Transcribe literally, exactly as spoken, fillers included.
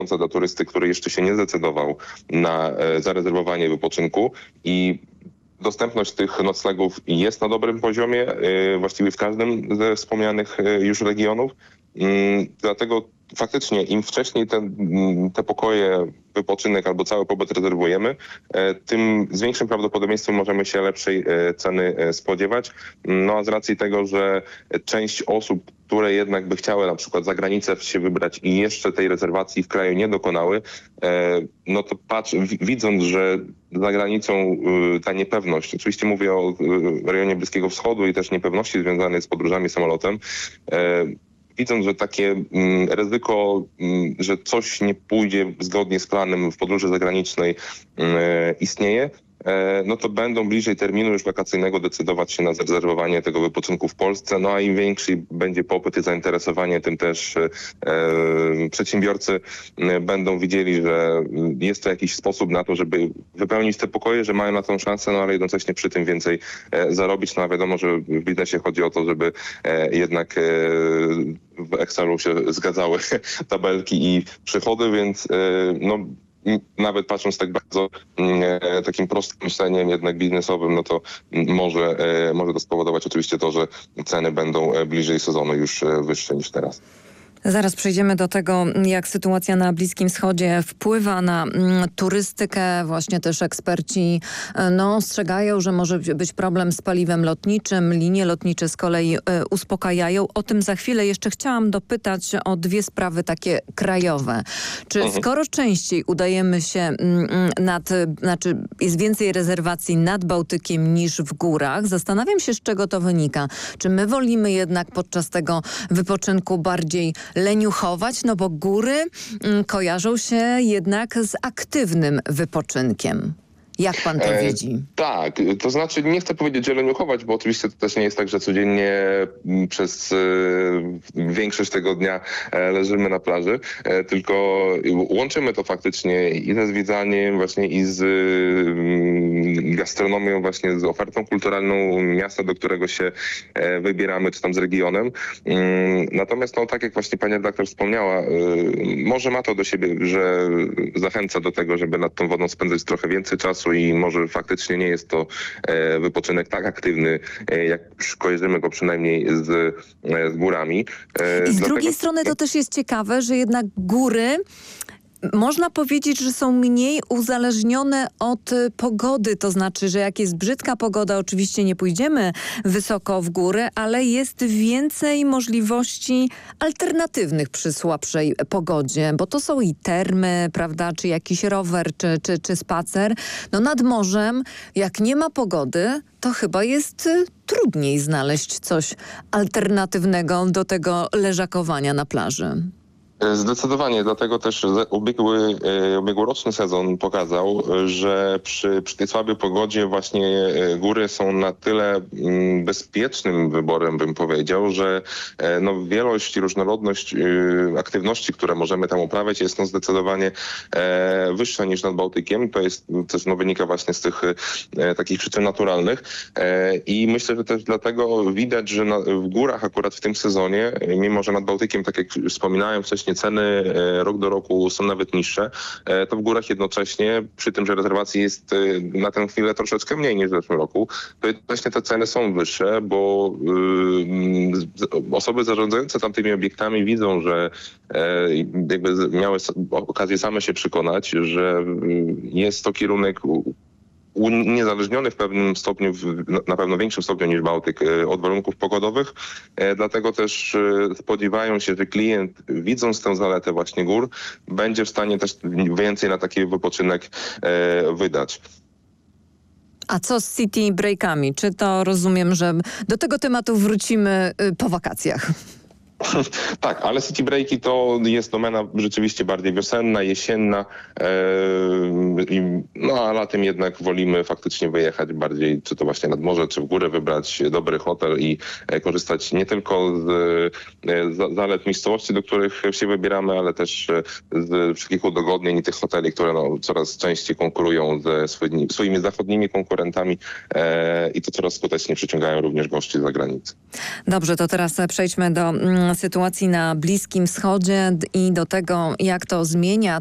dla turysty, który jeszcze się nie zdecydował na zarezerwowanie wypoczynku i dostępność tych noclegów jest na dobrym poziomie, właściwie w każdym ze wspomnianych już regionów. Dlatego faktycznie im wcześniej te, te pokoje, wypoczynek albo cały pobyt rezerwujemy, tym z większym prawdopodobieństwem możemy się lepszej ceny spodziewać. No a z racji tego, że część osób, które jednak by chciały na przykład za granicę się wybrać i jeszcze tej rezerwacji w kraju nie dokonały, no to patrz, widząc, że za granicą ta niepewność, oczywiście mówię o rejonie Bliskiego Wschodu i też niepewności związanej z podróżami samolotem, widząc, że takie mm, ryzyko, mm, że coś nie pójdzie zgodnie z planem w podróży zagranicznej mm, istnieje, e, no to będą bliżej terminu już wakacyjnego decydować się na zarezerwowanie tego wypoczynku w Polsce. No a im większy będzie popyt i zainteresowanie, tym też e, przedsiębiorcy e, będą widzieli, że jest to jakiś sposób na to, żeby wypełnić te pokoje, że mają na tą szansę, no ale jednocześnie przy tym więcej e, zarobić. No a wiadomo, że w biznesie chodzi o to, żeby e, jednak e, w Excelu się zgadzały tabelki i przychody, więc no, nawet patrząc tak bardzo takim prostym myśleniem jednak biznesowym, no to może, może to spowodować oczywiście to, że ceny będą bliżej sezonu już wyższe niż teraz. Zaraz przejdziemy do tego, jak sytuacja na Bliskim Wschodzie wpływa na mm, turystykę. Właśnie też eksperci no, ostrzegają, że może być problem z paliwem lotniczym. Linie lotnicze z kolei y, uspokajają. O tym za chwilę. Jeszcze chciałam dopytać o dwie sprawy takie krajowe. Czy mhm. skoro częściej udajemy się mm, nad, znaczy jest więcej rezerwacji nad Bałtykiem niż w górach, zastanawiam się, z czego to wynika. Czy my wolimy jednak podczas tego wypoczynku bardziej leniuchować, no bo góry mm, kojarzą się jednak z aktywnym wypoczynkiem. Jak pan to e, widzi? Tak, to znaczy nie chcę powiedzieć, że leniuchować, bo oczywiście to też nie jest tak, że codziennie przez e, większość tego dnia e, leżymy na plaży, e, tylko łączymy to faktycznie i ze zwiedzaniem właśnie i z e, gastronomią, właśnie z ofertą kulturalną miasta, do którego się e, wybieramy, czy tam z regionem. E, natomiast no tak jak właśnie pani redaktor wspomniała, e, może ma to do siebie, że zachęca do tego, żeby nad tą wodą spędzać trochę więcej czasu i może faktycznie nie jest to e, wypoczynek tak aktywny, e, jak kojarzymy go przynajmniej z, e, z górami. E, I z dlatego... drugiej strony to też jest ciekawe, że jednak góry można powiedzieć, że są mniej uzależnione od pogody. To znaczy, że jak jest brzydka pogoda, oczywiście nie pójdziemy wysoko w górę, ale jest więcej możliwości alternatywnych przy słabszej pogodzie, bo to są i termy, prawda, czy jakiś rower, czy, czy, czy spacer. No nad morzem, jak nie ma pogody, to chyba jest trudniej znaleźć coś alternatywnego do tego leżakowania na plaży. Zdecydowanie, dlatego też ubiegły, ubiegłoroczny sezon pokazał, że przy, przy tej słabej pogodzie właśnie góry są na tyle bezpiecznym wyborem, bym powiedział, że no, wielość i różnorodność aktywności, które możemy tam uprawiać, jest no, zdecydowanie wyższa niż nad Bałtykiem. To jest też no, wynika właśnie z tych takich przyczyn naturalnych i myślę, że też dlatego widać, że na, w górach akurat w tym sezonie, mimo że nad Bałtykiem, tak jak wspominałem wcześniej, ceny rok do roku są nawet niższe, to w górach jednocześnie, przy tym, że rezerwacji jest na tę chwilę troszeczkę mniej niż w zeszłym roku, to jednocześnie te ceny są wyższe, bo y, osoby zarządzające tamtymi obiektami widzą, że y, jakby miały okazję same się przekonać, że jest to kierunek uniezależniony w pewnym stopniu, na pewno większym stopniu niż Bałtyk, od warunków pogodowych. Dlatego też spodziewają się, że klient, widząc tę zaletę właśnie gór, będzie w stanie też więcej na taki wypoczynek wydać. A co z city breakami? Czy to rozumiem, że do tego tematu wrócimy po wakacjach? Tak, ale city breaki to jest domena rzeczywiście bardziej wiosenna, jesienna, yy, no a latem jednak wolimy faktycznie wyjechać bardziej, czy to właśnie nad morze, czy w górę, wybrać dobry hotel i korzystać nie tylko z, z zalet miejscowości, do których się wybieramy, ale też z wszystkich udogodnień i tych hoteli, które no, coraz częściej konkurują ze swoimi, swoimi zachodnimi konkurentami e, i to coraz skuteczniej przyciągają również gości z zagranicy. Dobrze, to teraz przejdźmy do sytuacji na Bliskim Wschodzie i do tego, jak to zmienia